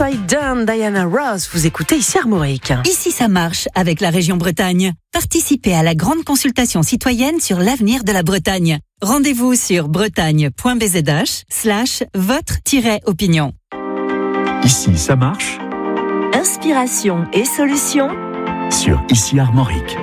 Upside Down, Diana Ross, vous écoutez ici Armorique. Ici ça marche avec la région Bretagne. Participez à la grande consultation citoyenne sur l'avenir de la Bretagne. Rendez-vous sur bretagne.bzh/votre-opinion. Ici ça marche. Inspiration et solutions Sur Ici Armorique.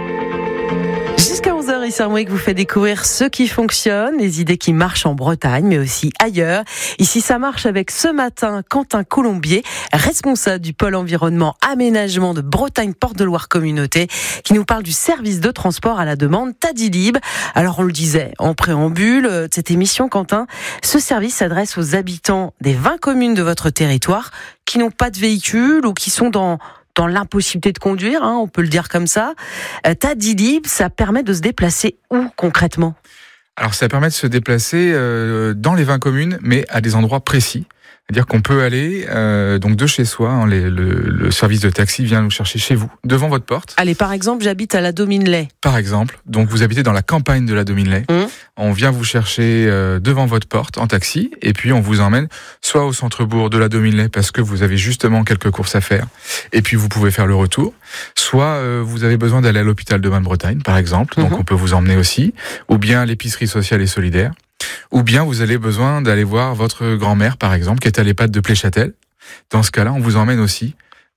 Jusqu'à 11h, ici Armorique vous fait découvrir ce qui fonctionne, les idées qui marchent en Bretagne, mais aussi ailleurs. Ici, ça marche avec ce matin Quentin Colombier, responsable du pôle environnement aménagement de Bretagne Porte de Loire Communauté, qui nous parle du service de transport à la demande Tadilib. Alors, on le disait en préambule de cette émission, Quentin, ce service s'adresse aux habitants des 20 communes de votre territoire qui n'ont pas de véhicule ou qui sont dans l'impossibilité de conduire, on peut le dire comme ça. Tadilib, ça permet de se déplacer où concrètement ? Alors ça permet de se déplacer dans les 20 communes, mais à des endroits précis. C'est-à-dire qu'on peut aller donc de chez soi, le service de taxi vient nous chercher chez vous, devant votre porte. Allez, par exemple, j'habite à la Dominelay. Par exemple, donc vous habitez dans la campagne de la Dominelay. On vient vous chercher devant votre porte en taxi, et puis on vous emmène soit au centre-bourg de la Dominelay parce que vous avez justement quelques courses à faire, et puis vous pouvez faire le retour. Soit vous avez besoin d'aller à l'hôpital de Bain-de-Bretagne, par exemple, donc on peut vous emmener aussi, ou bien à l'épicerie sociale et solidaire. Ou bien vous avez besoin d'aller voir votre grand-mère, par exemple, qui est à l'EHPAD de Pléchâtel. Dans ce cas-là, on vous emmène aussi,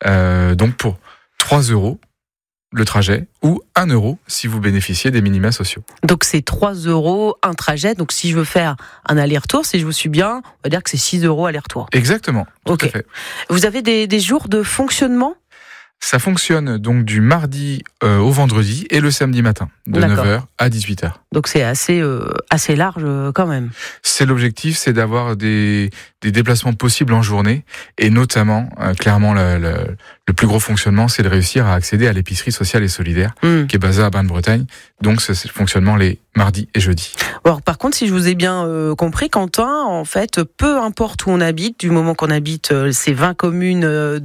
donc pour 3 € le trajet, ou 1 € si vous bénéficiez des minima sociaux. Donc c'est 3 € un trajet. Donc si je veux faire un aller-retour, si je vous suis bien, on va dire que c'est 6 € aller-retour. Exactement, tout à fait. Vous avez des jours de fonctionnement ? Ça fonctionne donc du mardi au vendredi et le samedi matin, de 9h à 18h. Donc c'est assez large quand même. C'est l'objectif, c'est d'avoir des déplacements possibles en journée, et notamment, clairement, le plus gros fonctionnement, c'est de réussir à accéder à l'épicerie sociale et solidaire, qui est basée à Bain-de-Bretagne. Donc c'est le fonctionnement les mardis et jeudis. Alors, par contre, si je vous ai bien compris, Quentin, en fait, peu importe où on habite, du moment qu'on habite ces 20 communes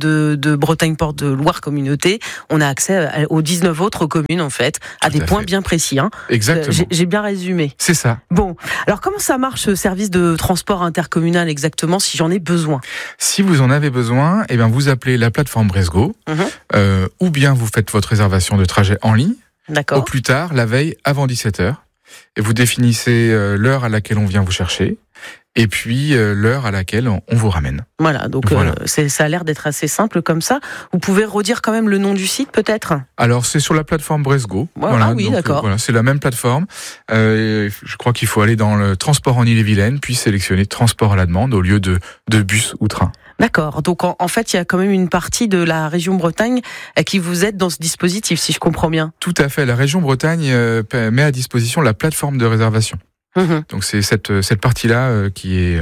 de Bretagne Porte de Loire Communauté, on a accès aux 19 autres communes, en fait, à des points bien précis. Exactement. J'ai bien résumé. C'est ça. Bon, alors comment ça marche ce service de transport intercommunal exactement, si j'en ai besoin ? Si vous en avez besoin, eh bien vous appelez la plateforme Bresgo, ou bien vous faites votre réservation de trajet en ligne, au plus tard, la veille avant 17h, et vous définissez l'heure à laquelle on vient vous chercher, et puis l'heure à laquelle on vous ramène. Voilà, donc ça a l'air d'être assez simple comme ça. Vous pouvez redire quand même le nom du site, peut-être ? Alors, c'est sur la plateforme Bresgo. Voilà, oui, donc, d'accord. C'est la même plateforme. Je crois qu'il faut aller dans le transport en Ille-et-Vilaine, puis sélectionner transport à la demande au lieu de bus ou train. D'accord. Donc, en fait, il y a quand même une partie de la région Bretagne qui vous aide dans ce dispositif, si je comprends bien. Tout à fait. La région Bretagne met à disposition la plateforme de réservation. Donc c'est cette partie-là qui est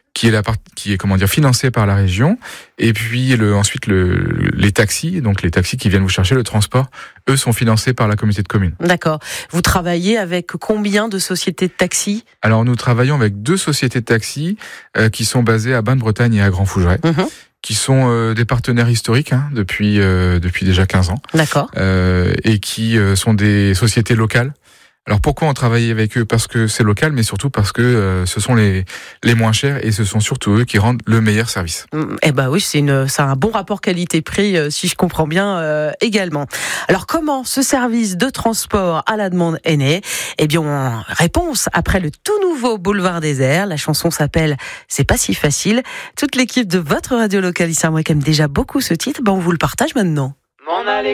financée par la région, et puis ensuite les taxis, donc les taxis qui viennent vous chercher, le transport, eux sont financés par la communauté de communes. D'accord. Vous travaillez avec combien de sociétés de taxis ? Alors nous travaillons avec 2 sociétés de taxis qui sont basées à Bain-de-Bretagne et à Grand-Fougeray. Qui sont des partenaires historiques depuis déjà 15 ans. D'accord. Et qui sont des sociétés locales. Alors pourquoi on travaille avec eux ? Parce que c'est local, mais surtout parce que ce sont les moins chers, et ce sont surtout eux qui rendent le meilleur service. Eh ben oui, c'est un bon rapport qualité-prix, si je comprends bien également. Alors comment ce service de transport à la demande est né ? Eh bien, réponse après le tout nouveau Boulevard des Airs. La chanson s'appelle « C'est pas si facile ». Toute l'équipe de votre radio locale ici à Armorique aime déjà beaucoup ce titre. On vous le partage maintenant. M'en aller